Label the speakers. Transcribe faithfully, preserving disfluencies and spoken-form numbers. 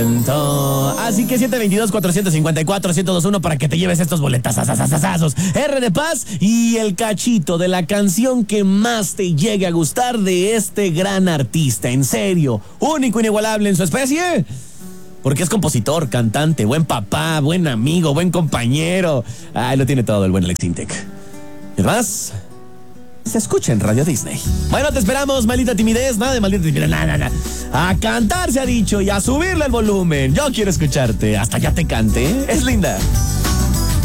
Speaker 1: momento. Así que siete veintidós, cuatrocientos cincuenta y cuatro, ciento veintiuno para que te lleves estos boletas. R de Paz y el cachito de la canción que más te llegue a gustar de este gran artista. En serio, único, inigualable en su especie. Porque es compositor, cantante, buen papá, buen amigo, buen compañero. Ay, lo tiene todo el buen Alex Intec. ¿Y más? Se escucha en Radio Disney. Bueno, te esperamos, maldita timidez. Nada de maldita timidez, nada, nada. A cantar se ha dicho y a subirle el volumen. Yo quiero escucharte. Hasta ya te cante. Es linda.